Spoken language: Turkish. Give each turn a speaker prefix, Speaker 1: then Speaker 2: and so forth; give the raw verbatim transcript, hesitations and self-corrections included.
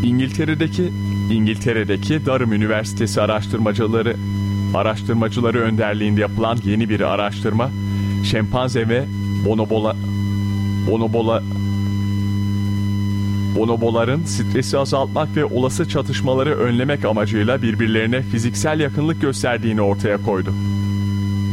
Speaker 1: İngiltere'deki İngiltere'deki Durham Üniversitesi araştırmacıları araştırmacıları önderliğinde yapılan yeni bir araştırma, şempanze ve bonobola bonobola bonoboların stresi azaltmak ve olası çatışmaları önlemek amacıyla birbirlerine fiziksel yakınlık gösterdiğini ortaya koydu.